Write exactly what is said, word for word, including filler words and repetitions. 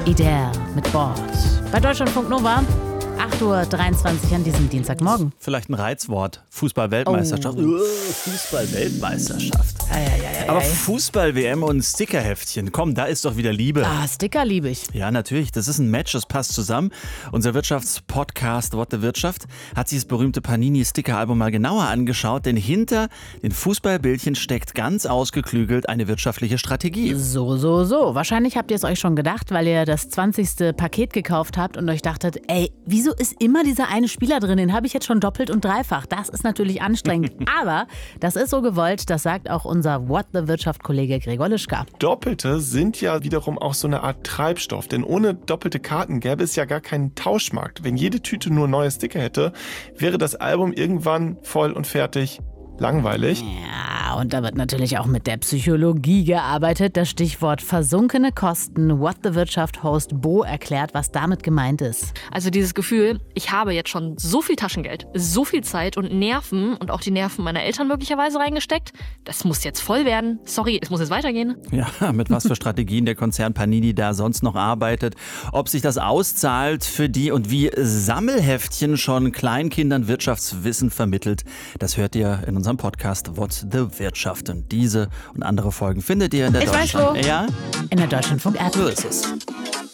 Idea mit Bord. Bei Deutschlandfunk Nova, acht Uhr dreiundzwanzig an diesem Dienstagmorgen. Vielleicht ein Reizwort. Fußball-Weltmeisterschaft. Oh. Fußball-Weltmeisterschaft. Ei, ei, ei, Aber ei. Fußball-W M und Stickerheftchen, komm, da ist doch wieder Liebe. Ah, Sticker liebe ich. Ja, natürlich, das ist ein Match, das passt zusammen. Unser Wirtschaftspodcast What the Wirtschaft hat sich das berühmte Panini-Sticker-Album mal genauer angeschaut, denn hinter den Fußballbildchen steckt ganz ausgeklügelt eine wirtschaftliche Strategie. So, so, so. Wahrscheinlich habt ihr es euch schon gedacht, weil ihr das zwanzigste Paket gekauft habt und euch dachtet, ey, wieso ist immer dieser eine Spieler drin? Den habe ich jetzt schon doppelt und dreifach. Das ist natürlich anstrengend. Aber das ist so gewollt, das sagt auch unser What the Wirtschaft-Kollege Gregor Lischka. Doppelte sind ja wiederum auch so eine Art Treibstoff, denn ohne doppelte Karten gäbe es ja gar keinen Tauschmarkt. Wenn jede Tüte nur neue Sticker hätte, wäre das Album irgendwann voll und fertig. Langweilig. Ja, und da wird natürlich auch mit der Psychologie gearbeitet. Das Stichwort versunkene Kosten. What the Wirtschaft-Host Bo erklärt, was damit gemeint ist. Also dieses Gefühl, ich habe jetzt schon so viel Taschengeld, so viel Zeit und Nerven und auch die Nerven meiner Eltern möglicherweise reingesteckt. Das muss jetzt voll werden. Sorry, es muss jetzt weitergehen. Ja, mit was für Strategien der Konzern Panini da sonst noch arbeitet. Ob sich das auszahlt für die und wie Sammelheftchen schon Kleinkindern Wirtschaftswissen vermittelt, das hört ihr in unserem Podcast What the Wirtschaft. Und diese und andere Folgen findet ihr in der Ich weiß Deutschland. wo. Ja? In der Deutschlandfunk-App. So ist es.